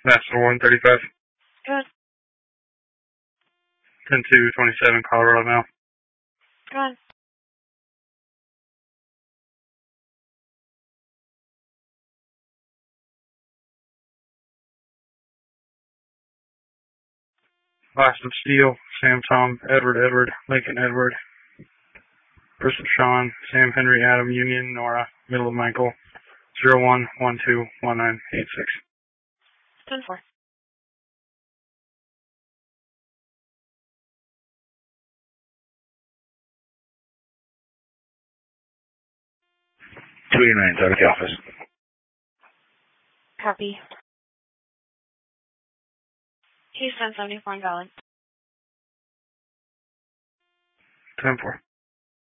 National 135. Good. 10-2-27, Colorado now. Good. Boston Steel, Sam Tom, Edward Edward, Lincoln Edward, Bristol Sean, Sam Henry Adam Union, Nora, Middle of Michael, 01121986. 10-4. 289's out of the office. Copy. Houston 74 Valley. 10-4.